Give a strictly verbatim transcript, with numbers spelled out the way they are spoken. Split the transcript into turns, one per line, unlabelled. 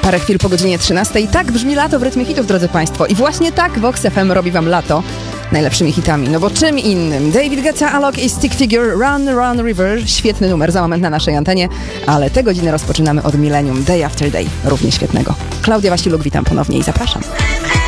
Parę chwil po godzinie trzynastej. Tak brzmi lato w rytmie hitów, drodzy Państwo. I właśnie tak Vox F M robi Wam lato najlepszymi hitami. No bo czym innym? David Guetta, Alok i Stick Figure, Run, Run, River. Świetny numer za moment na naszej antenie, ale tę godzinę rozpoczynamy od Millennium, Day After Day. Równie świetnego. Klaudia Wasiluk, witam ponownie i zapraszam.